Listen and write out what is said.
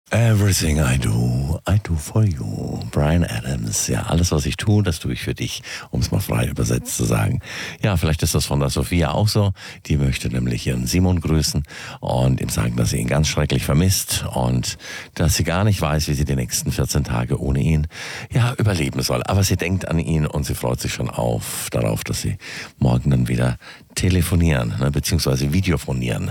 Everything I do for you. Bryan Adams. Ja, alles, was ich tue, das tue ich für dich, um es mal frei übersetzt zu sagen. Ja, vielleicht ist das von der Sophia auch so. Die möchte nämlich ihren Simon grüßen und ihm sagen, dass sie ihn ganz schrecklich vermisst und dass sie gar nicht weiß, wie sie die nächsten 14 Tage ohne ihn, ja, überleben soll. Aber sie denkt an ihn und sie freut sich schon darauf, dass sie morgen dann wieder telefonieren, beziehungsweise videofonieren